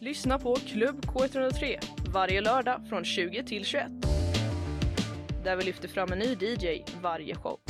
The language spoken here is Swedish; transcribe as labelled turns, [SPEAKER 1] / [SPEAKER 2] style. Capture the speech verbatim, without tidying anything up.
[SPEAKER 1] Lyssna på Klubb K ett noll tre varje lördag från tjugo till tjugoett. Där vi lyfter fram en ny D J varje show.